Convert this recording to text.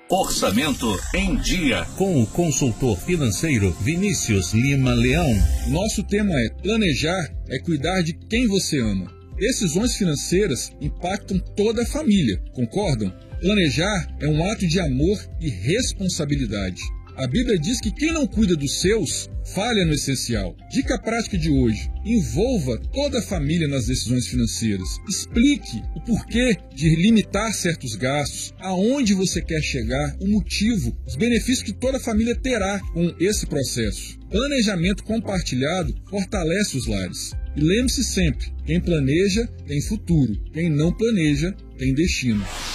Orçamento em Dia. Com o consultor financeiro Vinícius Lima Leão. Nosso tema é: planejar é cuidar de quem você ama. Decisões financeiras impactam toda a família, concordam? Planejar é um ato de amor e responsabilidade. A Bíblia diz que quem não cuida dos seus, falha no essencial. Dica prática de hoje: envolva toda a família nas decisões financeiras. Explique o porquê de limitar certos gastos, aonde você quer chegar, o motivo, os benefícios que toda a família terá com esse processo. Planejamento compartilhado fortalece os lares. E lembre-se sempre, quem planeja tem futuro, quem não planeja tem destino.